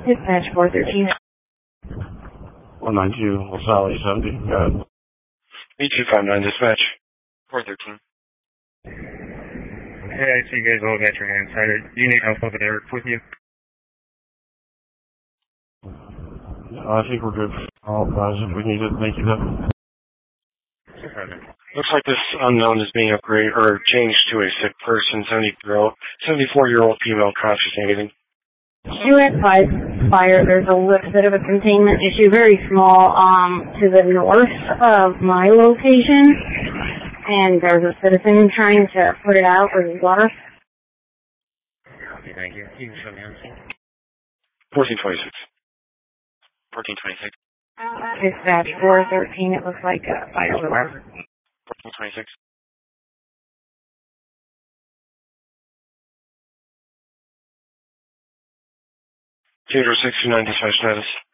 Dispatch 413. 192, LaSalle 70. Go ahead. B259 dispatch. 413. Hey, I see you guys all got your hands tied. Do you need help over there with you? I think we're good. All guys, if we need it, thank you though. Looks like this unknown is being upgraded or changed to a sick person, 74-year-old female conscious anything. US 5 fire, there's a little bit of a containment issue, very small, to the north of my location. And there's a citizen trying to put it out with his water. Okay, thank you. You can show me on the scene. 1426. 1426. Dispatch 413, it looks like a fire alarm. 1426. 269 dispatch status.